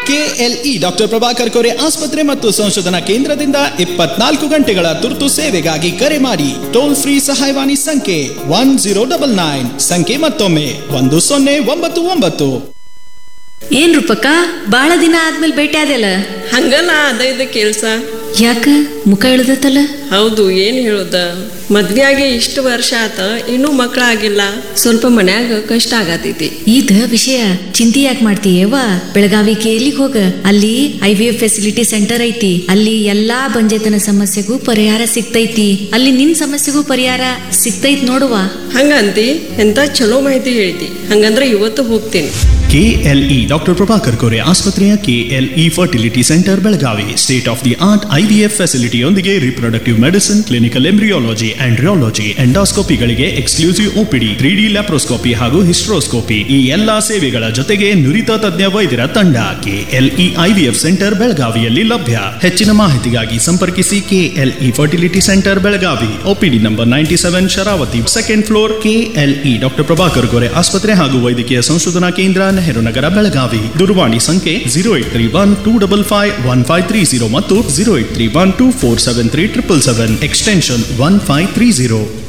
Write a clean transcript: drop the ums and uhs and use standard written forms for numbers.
KLE doctor Prabhakar Kore ಆಸ್ಪತ್ರೆ ಮತ್ತು ಸಂಶೋಧನಾ ಕೇಂದ್ರದಿಂದ 24 ಗಂಟೆಗಳ ತುರ್ತು ಸೇವೆಗಾಗಿ ಕರೆ ಮಾಡಿ. ಟೋಲ್ ಫ್ರೀ ಸಹಾಯವಾಣಿ ಸಂಖ್ಯೆ 1099. ಸಂಖ್ಯೆ ಮತ್ತೊಮ್ಮೆ 1099. ಏನ್ ರೂಪಕ್ಕ ಬಾಳ ದಿನ ಆದ್ಮೇಲೆ ಭೇಟಿ ಆದೆಲ್ಲ? ಹಂಗಲ್ಲ ಅದ ಕೆಲ್ಸ. ಯಾಕ ಮುಖ ಇಳ್ದತ್ತಲ್ಲ? ಹೌದು, ಏನ್ ಹೇಳುದ, ಮದ್ವೆ ಆಗಿ ಇಷ್ಟು ವರ್ಷ ಆತ, ಇನ್ನೂ ಮಕ್ಕಳಾಗಿಲ್ಲ. ಸ್ವಲ್ಪ ಮನ್ಯಾಗ ಕಷ್ಟ ಆಗತೈತಿ. ಇದ ವಿಷಯ ಚಿಂತೆ ಯಾಕೆ ಮಾಡ್ತೀಯವ್ವ? ಬೆಳಗಾವಿ ಕೇಲಿಗೆ ಹೋಗ, ಅಲ್ಲಿ IVF ಫೆಸಿಲಿಟಿ ಸೆಂಟರ್ ಐತಿ. ಅಲ್ಲಿ ಎಲ್ಲಾ ಬಂಜೆತನ ಸಮಸ್ಯೆಗೂ ಪರಿಹಾರ ಸಿಗ್ತೈತಿ. ಅಲ್ಲಿ ನಿನ್ ಸಮಸ್ಯೆಗೂ ಪರಿಹಾರ ಸಿಗ್ತೈತಿ ನೋಡುವ. ಹಂಗಂತಿ? ಎಂತ ಚಲೋ ಮಾಹಿತಿ ಹೇಳ್ತಿ. ಹಂಗಂದ್ರೆ ಇವತ್ತು ಹೋಗ್ತೀನಿ. ಕೆಎಲ್ಇ ಡಾಕ್ಟರ್ ಪ್ರಭಾಕರ್ ಕೋರೆ ಆಸ್ಪತ್ರೆಯ KLE fertility centre Belagavi state of the art IVF ಫೆಸಿಲಿಟಿಯೊಂದಿಗೆ reproductive medicine, clinical embryology and ರಿಯಾಲಜಿ, ಎಂಡೋಸ್ಕೋಪಿಗಳಿಗೆ exclusive OPD, 3D laparoscopy ಹಾಗೂ ಹಿಸ್ಟ್ರೋಸ್ಕೋಪಿ. ಈ ಎಲ್ಲಾ ಸೇವೆಗಳ ಜೊತೆಗೆ ನುರಿತ ತಜ್ಞ ವೈದ್ಯರ ತಂಡ. ಕೆಎಲ್ಇ IVF ಸೆಂಟರ್ ಬೆಳಗಾವಿಯಲ್ಲಿ ಲಭ್ಯ. ಹೆಚ್ಚಿನ ಮಾಹಿತಿಗಾಗಿ ಸಂಪರ್ಕಿಸಿ KLE fertility centre Belagavi. OPD number 97, Sharavati, 2nd floor, KLE doctor Prabhakar Kore ಆಸ್ಪತ್ರೆ ಹಾಗೂ ವೈದ್ಯಕೀಯ ಸಂಶೋಧನಾ ಕೇಂದ್ರ, ನೆಹರು ನಗರ, ಬೆಳಗಾವಿ. ದೂರವಾಣಿ ಸಂಖ್ಯೆ 0831-255-1530 ಮತ್ತು 0831-2473-777 ಎಕ್ಸ್ಟೆನ್ಷನ್ 1530.